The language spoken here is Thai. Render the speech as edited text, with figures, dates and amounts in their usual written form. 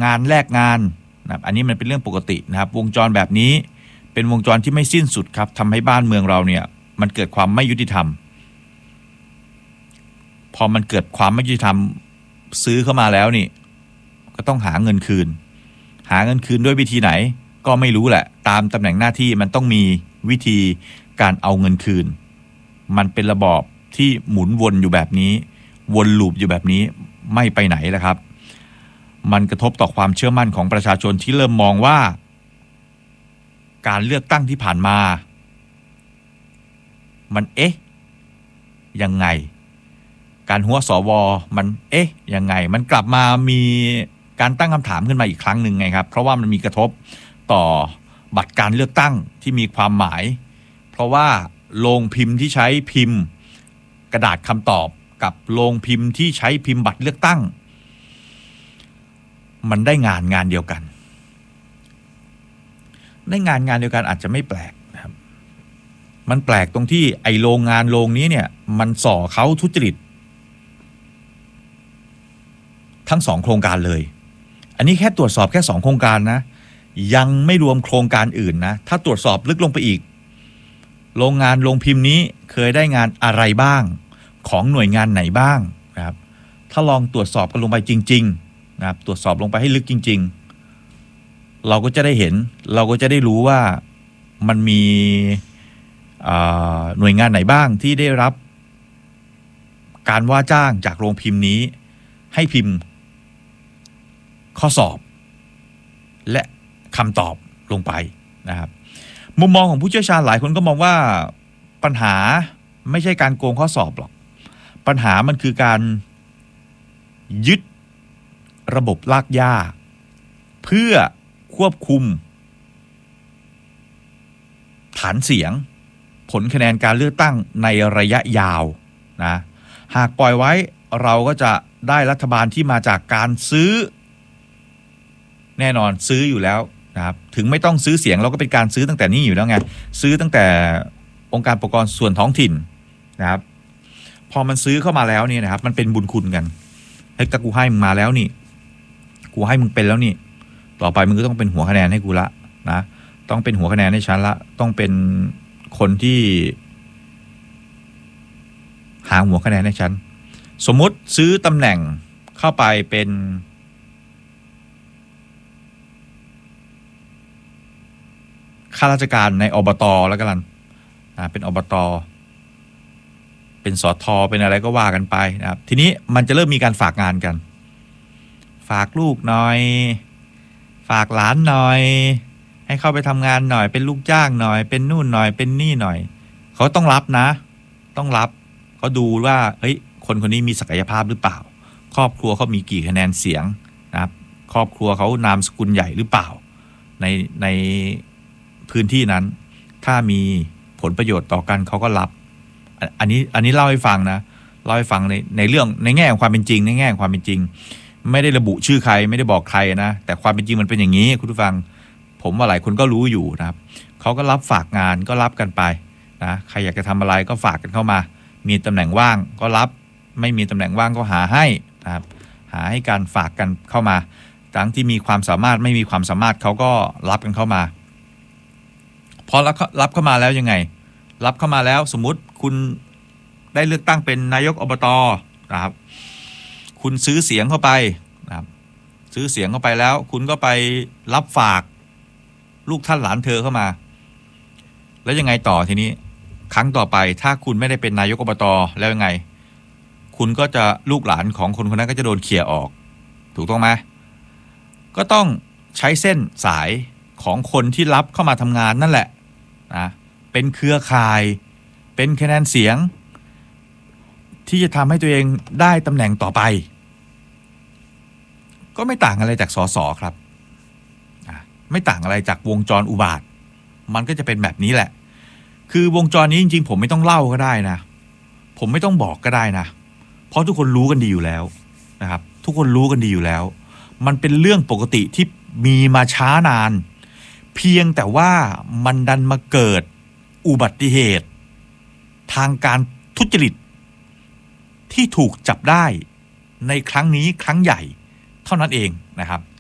งานแลกงานนะครับอันนี้มันเป็นเรื่องปกตินะครับวงจรแบบนี้เป็นวงจรที่ไม่สิ้นสุดครับทำให้บ้านเมืองเราเนี่ยมันเกิดความไม่ยุติธรรมพอมันเกิดความไม่ยุติธรรมซื้อเข้ามาแล้วนี่ก็ต้องหาเงินคืนด้วยวิธีไหนก็ไม่รู้แหละตามตำแหน่งหน้าที่มันต้องมีวิธีการเอาเงินคืนมันเป็นระบอบที่หมุนวนอยู่แบบนี้วนลูปอยู่แบบนี้ไม่ไปไหนแล้วครับมันกระทบต่อความเชื่อมั่นของประชาชนที่เริ่มมองว่าการเลือกตั้งที่ผ่านมามันยังไงการหัวสวมันยังไงมันกลับมามีการตั้งคำถามขึ้นมาอีกครั้งหนึ่งไงครับเพราะว่ามันมีกระทบต่อบัตรการเลือกตั้งที่มีความหมายเพราะว่าโรงพิมพ์ที่ใช้พิมพ์กระดาษคำตอบกับโรงพิมพ์ที่ใช้พิมพ์บัตรเลือกตั้งมันได้งานเดียวกันได้งานเดียวกันอาจจะไม่แปลกนะครับมันแปลกตรงที่ไอ้โรงงานโรงนี้เนี่ยมันส่อเขาทุจริตทั้ง2โครงการเลยอันนี้แค่ตรวจสอบแค่2โครงการนะยังไม่รวมโครงการอื่นนะถ้าตรวจสอบลึกลงไปอีกโรงงานโรงพิมพ์นี้เคยได้งานอะไรบ้างของหน่วยงานไหนบ้างนะครับถ้าลองตรวจสอบกันลงไปจริงๆนะครับตรวจสอบลงไปให้ลึกจริงๆเราก็จะได้เห็นเราก็จะได้รู้ว่ามันมีหน่วยงานไหนบ้างที่ได้รับการว่าจ้างจากโรงพิมพ์นี้ให้พิมพ์ข้อสอบและคำตอบลงไปนะครับมุมมองของผู้เชี่ยวชาญหลายคนก็มองว่าปัญหาไม่ใช่การโกงข้อสอบหรอกปัญหามันคือการยึดระบบลากย่าเพื่อควบคุมฐานเสียงผลคะแนนการเลือกตั้งในระยะยาวนะหากปล่อยไว้เราก็จะได้รัฐบาลที่มาจากการซื้อแน่นอนซื้ออยู่แล้วนะครับถึงไม่ต้องซื้อเสียงเราก็เป็นการซื้อตั้งแต่นี้อยู่แล้วไงซื้อตั้งแต่องค์การปกครองส่วนท้องถิ่นนะครับพอมันซื้อเข้ามาแล้วเนี่ยนะครับมันเป็นบุญคุณกันเฮ้ยแต่กูให้มึงมาแล้วนี่กูให้มึงเป็นแล้วนี่ต่อไปมึงก็ต้องเป็นหัวคะแนนให้กูละนะต้องเป็นหัวคะแนนให้ฉันละต้องเป็นคนที่หาหัวคะแนนให้ฉันสมมุติซื้อตำแหน่งเข้าไปเป็นข้าราชการในอบต.แล้วกันเป็นอบต.เป็นสท.เป็นอะไรก็ว่ากันไปนะครับทีนี้มันจะเริ่มมีการฝากงานกันฝากลูกหน่อยฝากหลานหน่อยให้เข้าไปทำงานหน่อยเป็นลูกจ้างหน่อยเป็นนู่นหน่อยเป็นนี่หน่อยเขาต้องรับนะต้องรับเขาดูว่าเฮ้ยคนคนนี้มีศักยภาพหรือเปล่าครอบครัวเขามีกี่คะแนนเสียงนะครับครอบครัวเขานามสกุลใหญ่หรือเปล่าในพื้นที่นั้นถ้ามีผลประโยชน์ต่อกันเขาก็รับอันนี้เล่าให้ฟังนะเล่าให้ฟังในเรื่องในแง่ของความเป็นจริงในแง่ของความเป็นจริงไม่ได้ระบุชื่อใครไม่ได้บอกใครนะแต่ความเป็นจริงมันเป็นอย่างนี้คุณผู้ฟังผมว่าหลายคนก็รู้อยู่นะครับเขาก็รับฝากงานก็รับกันไปนะใครอยากจะทำอะไรก็ฝากกันเข้ามามีตำแหน่งว่างก็รับไม่มีตำแหน่งว่างก็หาให้นะครับหาให้การฝากกันเข้ามาทั้งที่มีความสามารถไม่มีความสามารถเขาก็รับกันเข้ามาพอรับเข้ามาแล้วยังไงรับเข้ามาแล้วสมมุติคุณได้เลือกตั้งเป็นนายกอบต.นะครับคุณซื้อเสียงเข้าไปนะครับซื้อเสียงเข้าไปแล้วคุณก็ไปรับฝากลูกท่านหลานเธอเข้ามาแล้วยังไงต่อทีนี้ครั้งต่อไปถ้าคุณไม่ได้เป็นนายกอบต.แล้วยังไงคุณก็จะลูกหลานของคนคนนั้นก็จะโดนเขี่ยออกถูกต้องไหมก็ต้องใช้เส้นสายของคนที่รับเข้ามาทำงานนั่นแหละนะเป็นเครือข่ายเป็นคะแนนเสียงที่จะทำให้ตัวเองได้ตำแหน่งต่อไปก็ไม่ต่างอะไรจากสสครับไม่ต่างอะไรจากวงจรอุบาทมันก็จะเป็นแบบนี้แหละคือวงจรนี้จริงๆผมไม่ต้องเล่าก็ได้นะผมไม่ต้องบอกก็ได้นะเพราะทุกคนรู้กันดีอยู่แล้วนะครับทุกคนรู้กันดีอยู่แล้วมันเป็นเรื่องปกติที่มีมาช้านานเพียงแต่ว่ามันดันมาเกิดอุบัติเหตุทางการทุจริตที่ถูกจับได้ในครั้งนี้ครั้งใหญ่เท่านั้นเองนะครับ